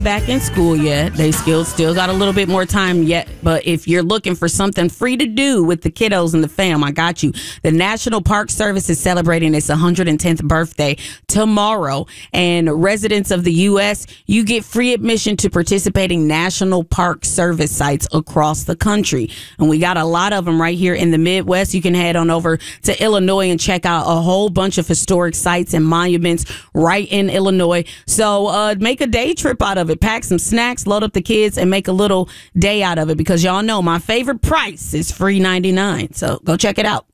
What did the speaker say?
back in school yet. They still got a little bit more time yet. But if you're looking for something free to do with the kiddos and the fam, I got you. The National Park Service is celebrating its 110th birthday tomorrow. And residents of the U.S., you get free admission to participating National Park Service sites across the country. And we got a lot of them right here in the Midwest. You can head on over to Illinois and check out a whole bunch of historic sites and monuments right in Illinois. So make a day trip out of it. Pack some snacks, load up the kids, and make a little day out of it, because y'all know my favorite price is free $99. So go check it out.